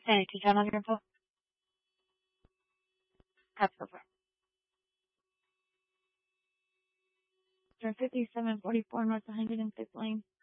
Hey, did you turn on your info? That's go for it. Turn 5744 North 106th Lane.